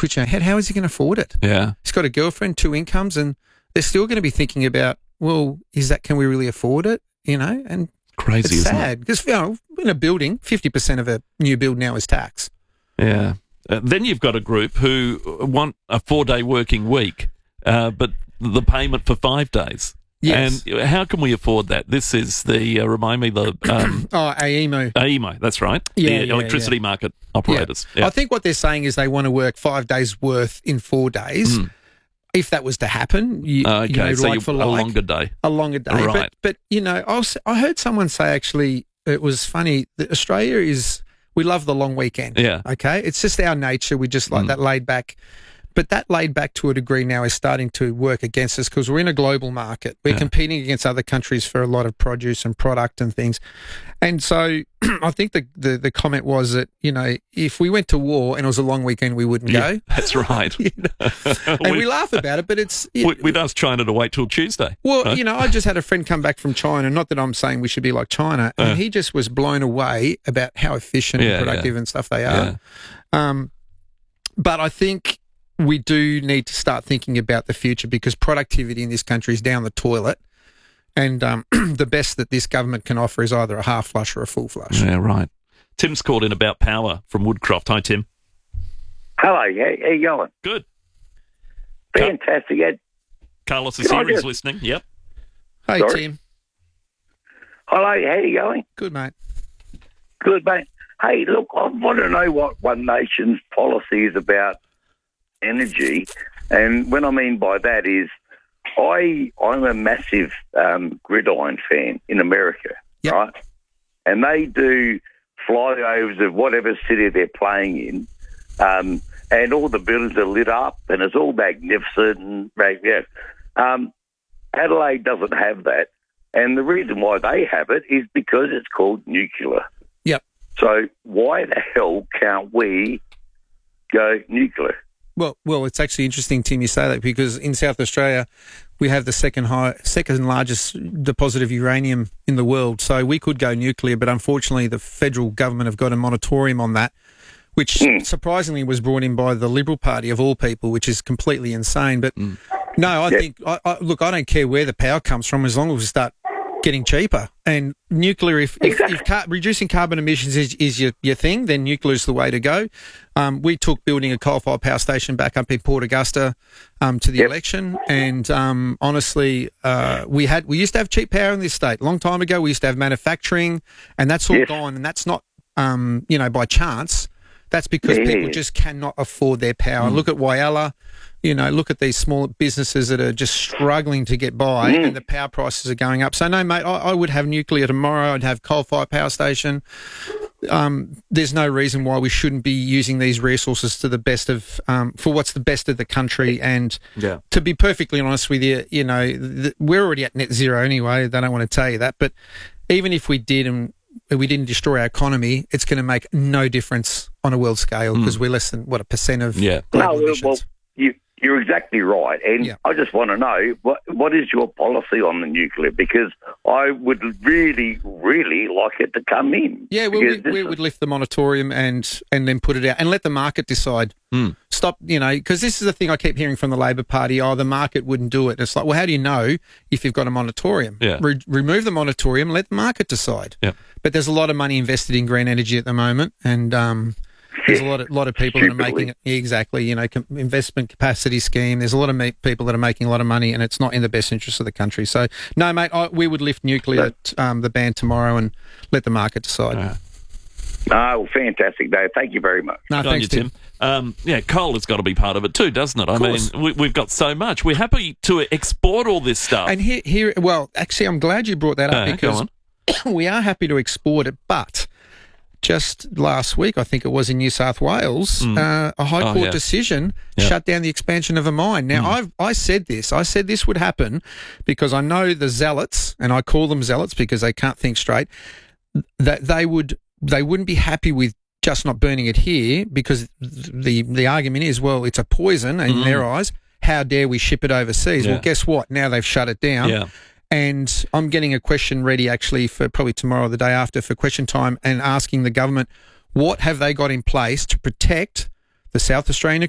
twitching our head. How is he going to afford it? Yeah. He's got a girlfriend, 2 incomes, and they're still going to be thinking about, well, can we really afford it? And Crazy, it's isn't it? sad because in a building, 50% of a new build now is tax. Yeah. Then you've got a group who want a 4-day working week, but the payment for 5 days. Yes. And how can we afford that? This is remind me, the... AEMO. AEMO, that's right. Yeah, the electricity market operators. Yeah. I think what they're saying is they want to work 5 days worth in 4 days. If that was to happen, Okay, so like for like, a longer day. A longer day. Right. But I heard someone say, actually, it was funny, that Australia we love the long weekend. Yeah. Okay? It's just our nature. We just like that laid back. But that laid back to a degree now is starting to work against us because we're in a global market. We're competing against other countries for a lot of produce and product and things. And so I think the comment was that, if we went to war and it was a long weekend, we wouldn't go. That's right. And we laugh about it, but it's... We'd ask China to wait till Tuesday. Well, I just had a friend come back from China, not that I'm saying we should be like China, and he just was blown away about how efficient and productive and stuff they are. Yeah. But I think we do need to start thinking about the future because productivity in this country is down the toilet, and the best that this government can offer is either a half flush or a full flush. Yeah, right. Tim's called in about power from Woodcroft. Hi, Tim. Hello, how you going? Good. Fantastic. Carlos is here. He's listening. Yep. Hey, Sorry? Tim. Hello, how you going? Good, mate. Good, mate. Hey, look, I want to know what One Nation's policy is about energy, and what I mean by that is I'm a massive gridiron fan in America, right? And they do flyovers of whatever city they're playing in, and all the buildings are lit up, and it's all magnificent. Adelaide doesn't have that, and the reason why they have it is because it's called nuclear. Yep. So why the hell can't we go nuclear? Well, it's actually interesting, Tim, you say that because in South Australia, we have the second largest deposit of uranium in the world. So we could go nuclear, but unfortunately, the federal government have got a moratorium on that, which surprisingly was brought in by the Liberal Party of all people, which is completely insane. But no, I think, look, I don't care where the power comes from as long as we start getting cheaper. And nuclear, if reducing carbon emissions is your thing, then nuclear is the way to go. We took building a coal-fired power station back up in Port Augusta to the election, and honestly, we used to have cheap power in this state. A long time ago, we used to have manufacturing, and that's all gone, and that's not, by chance. That's because people just cannot afford their power. Look at Whyalla. Look at these small businesses that are just struggling to get by and the power prices are going up. So, no, mate, I would have nuclear tomorrow. I'd have coal-fired power station. There's no reason why we shouldn't be using these resources to the best of, for what's the best of the country. And to be perfectly honest with you, we're already at net zero anyway. They don't want to tell you that. But even if we did and we didn't destroy our economy, it's going to make no difference on a world scale because we're less than, 1% of global emissions. You're exactly right, and I just want to know what is your policy on the nuclear, because I would really, really like it to come in. Yeah, well, we would lift the moratorium and then put it out and let the market decide. Stop, because this is the thing I keep hearing from the Labor Party. The market wouldn't do it. It's like, well, how do you know if you've got a moratorium? Yeah. Remove the moratorium, let the market decide. Yeah. But there's a lot of money invested in green energy at the moment, and there's a lot of people that are making it. Exactly, investment capacity scheme. There's a lot of people that are making a lot of money, and it's not in the best interest of the country. So, no, mate, we would lift nuclear, the ban tomorrow, and let the market decide. Well, fantastic, Dave. Thank you very much. No, thanks, Tim. Coal has got to be part of it too, doesn't it? I mean, we've got so much. We're happy to export all this stuff. And here, well, actually, I'm glad you brought that up because we are happy to export it, but just last week, I think it was in New South Wales, a High Court decision shut down the expansion of a mine. Now, I said this would happen because I know the zealots, and I call them zealots because they can't think straight, that they wouldn't be happy with just not burning it here because the argument is, well, it's a poison in their eyes. How dare we ship it overseas? Well, guess what? Now they've shut it down. Yeah. And I'm getting a question ready actually for probably tomorrow or the day after for question time and asking the government, what have they got in place to protect the South Australian